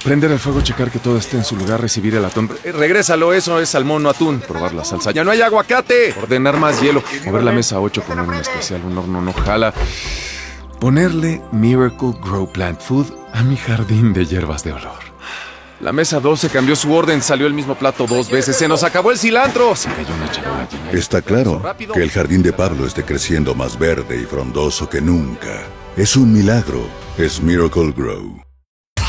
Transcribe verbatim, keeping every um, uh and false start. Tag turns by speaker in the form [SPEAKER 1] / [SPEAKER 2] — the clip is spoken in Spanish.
[SPEAKER 1] Prender el fuego, checar que todo esté en su lugar, recibir el atún. Re- Regrésalo, eso es salmón o atún. Probar la salsa. ¡Ya no hay aguacate! Ordenar más hielo. Mover la mesa a ocho, poner un especial, un horno no jala. Ponerle Miracle Grow Plant Food a mi jardín de hierbas de olor. La mesa doce cambió su orden, salió el mismo plato dos veces. ¡Se nos acabó el cilantro! Se cayó una charola llena de
[SPEAKER 2] Está claro que el jardín de Pablo esté creciendo más verde y frondoso que nunca. Es un milagro. Es Miracle Grow.